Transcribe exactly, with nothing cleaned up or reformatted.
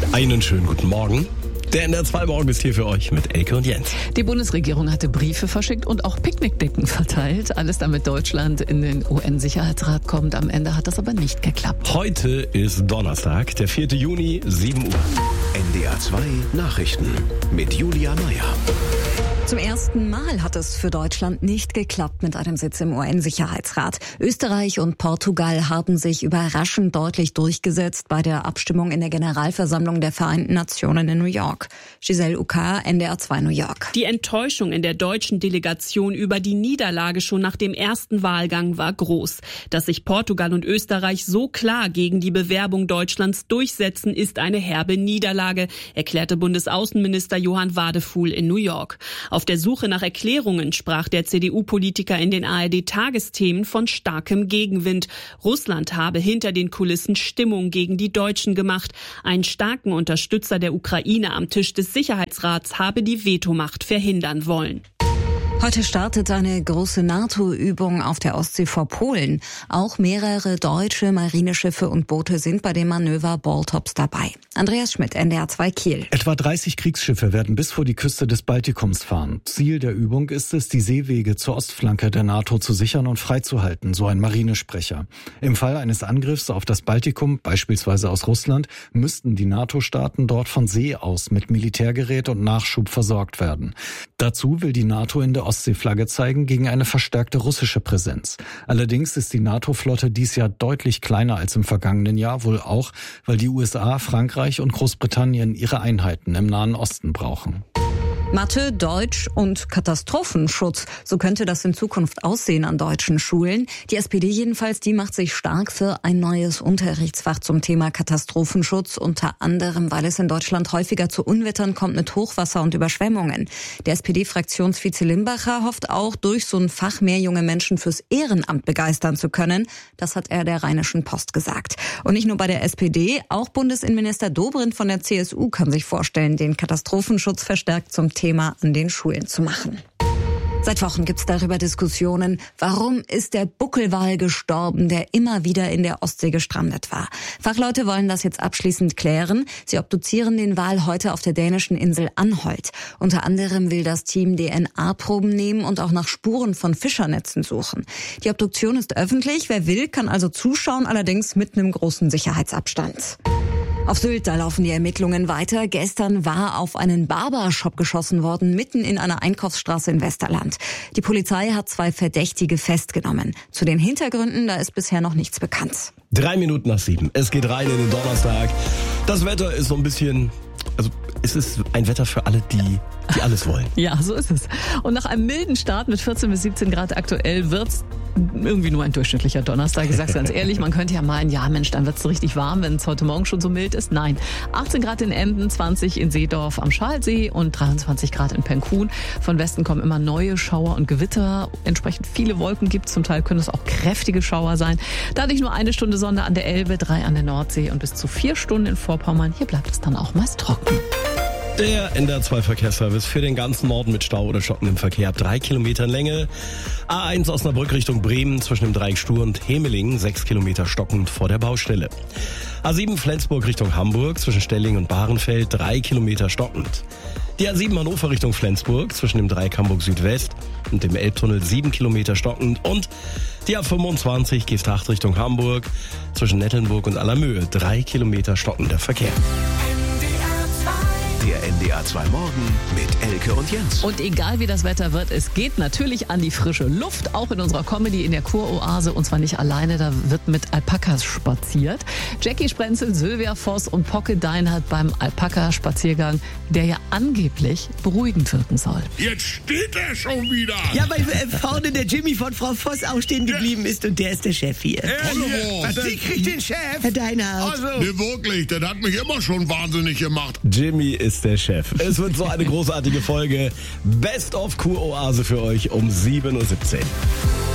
Einen schönen guten Morgen. Der N D R zwei Morgen ist hier für euch mit Elke und Jens. Die Bundesregierung hatte Briefe verschickt und auch Picknickdecken verteilt. Alles damit Deutschland in den U N-Sicherheitsrat kommt. Am Ende hat das aber nicht geklappt. Heute ist Donnerstag, der vierte Juni, sieben Uhr. N D R zwei Nachrichten mit Julia Meyer. Zum ersten Mal hat es für Deutschland nicht geklappt mit einem Sitz im U N-Sicherheitsrat. Österreich und Portugal haben sich überraschend deutlich durchgesetzt bei der Abstimmung in der Generalversammlung der Vereinten Nationen in New York. Giselle Uckar, N D R zwei New York. Die Enttäuschung in der deutschen Delegation über die Niederlage schon nach dem ersten Wahlgang war groß. Dass sich Portugal und Österreich so klar gegen die Bewerbung Deutschlands durchsetzen, ist eine herbe Niederlage, erklärte Bundesaußenminister Johann Wadefuhl in New York. Auf der Suche nach Erklärungen sprach der C D U-Politiker in den A R D-Tagesthemen von starkem Gegenwind. Russland habe hinter den Kulissen Stimmung gegen die Deutschen gemacht. Einen starken Unterstützer der Ukraine am Tisch des Sicherheitsrats habe die Vetomacht verhindern wollen. Heute startet eine große NATO-Übung auf der Ostsee vor Polen. Auch mehrere deutsche Marineschiffe und Boote sind bei dem Manöver Baltops dabei. Andreas Schmidt, N D R zwei Kiel. Etwa dreißig Kriegsschiffe werden bis vor die Küste des Baltikums fahren. Ziel der Übung ist es, die Seewege zur Ostflanke der NATO zu sichern und freizuhalten, so ein Marinesprecher. Im Fall eines Angriffs auf das Baltikum, beispielsweise aus Russland, müssten die NATO-Staaten dort von See aus mit Militärgerät und Nachschub versorgt werden. Dazu will die NATO in der Ostseeflagge zeigen gegen eine verstärkte russische Präsenz. Allerdings ist die NATO-Flotte dies Jahr deutlich kleiner als im vergangenen Jahr, wohl auch, weil die U S A, Frankreich und Großbritannien ihre Einheiten im Nahen Osten brauchen. Mathe, Deutsch und Katastrophenschutz. So könnte das in Zukunft aussehen an deutschen Schulen. Die S P D jedenfalls, die macht sich stark für ein neues Unterrichtsfach zum Thema Katastrophenschutz, unter anderem, weil es in Deutschland häufiger zu Unwettern kommt mit Hochwasser und Überschwemmungen. Der S P D-Fraktionsvize Limbacher hofft auch, durch so ein Fach mehr junge Menschen fürs Ehrenamt begeistern zu können. Das hat er der Rheinischen Post gesagt. Und nicht nur bei der S P D, auch Bundesinnenminister Dobrindt von der C S U kann sich vorstellen, den Katastrophenschutz verstärkt zum Thema an den Schulen zu machen. Seit Wochen gibt's darüber Diskussionen, warum ist der Buckelwal gestorben, der immer wieder in der Ostsee gestrandet war. Fachleute wollen das jetzt abschließend klären. Sie obduzieren den Wal heute auf der dänischen Insel Anholt. Unter anderem will das Team D N A-Proben nehmen und auch nach Spuren von Fischernetzen suchen. Die Obduktion ist öffentlich. Wer will, kann also zuschauen, allerdings mit einem großen Sicherheitsabstand. Auf Sylt, da laufen die Ermittlungen weiter. Gestern war auf einen Barbershop geschossen worden, mitten in einer Einkaufsstraße in Westerland. Die Polizei hat zwei Verdächtige festgenommen. Zu den Hintergründen, da ist bisher noch nichts bekannt. Drei Minuten nach sieben. Es geht rein in den Donnerstag. Das Wetter ist so ein bisschen, also es ist ein Wetter für alle, die, die alles wollen. Ja, so ist es. Und nach einem milden Start mit vierzehn bis siebzehn Grad aktuell wird's irgendwie nur ein durchschnittlicher Donnerstag. Ich sag's ganz ehrlich, man könnte ja meinen, ja Mensch, dann wird's so richtig warm, wenn es heute Morgen schon so mild ist. Nein, achtzehn Grad in Emden, zwanzig in Seedorf am Schalsee und dreiundzwanzig Grad in Penkun. Von Westen kommen immer neue Schauer und Gewitter. Entsprechend viele Wolken gibt's. Zum Teil können es auch kräftige Schauer sein. Dadurch nur eine Stunde Sonne an der Elbe, drei an der Nordsee und bis zu vier Stunden in Vorpommern. Hier bleibt es dann auch meist trocken. Der N D R zwei Verkehrsservice für den ganzen Norden mit Stau oder stockendem Verkehr ab drei Kilometern Länge. A eins Osnabrück Richtung Bremen zwischen dem Dreieck Stur und Hemeling, sechs Kilometer stockend vor der Baustelle. A sieben Flensburg Richtung Hamburg zwischen Stelling und Bahrenfeld, drei Kilometer stockend. Die A sieben Hannover Richtung Flensburg zwischen dem Dreieck Hamburg Südwest und dem Elbtunnel, sieben Kilometer stockend. Und die A fünfundzwanzig Geesthacht Richtung Hamburg zwischen Nettelnburg und Allermöhe, drei Kilometer stockender Verkehr. Der N D R zwei Morgen mit Elke und Jens. Und egal wie das Wetter wird, es geht natürlich an die frische Luft, auch in unserer Comedy in der Kuroase. Und zwar nicht alleine, da wird mit Alpakas spaziert. Jackie Sprenzel, Sylvia Voss und Pocke Deinhardt beim Alpaka-Spaziergang, der ja angeblich beruhigend wirken soll. Jetzt steht er schon wieder. Ja, weil äh, vorne der Jimmy von Frau Voss auch stehen geblieben ist und der ist der Chef hier. Was, Sie kriegt den Chef? Herr Deinhardt. Also. Nee, wirklich, das hat mich immer schon wahnsinnig gemacht. Jimmy ist der Chef. Es wird so eine großartige Folge. Best of Kuroase für euch um sieben Uhr siebzehn.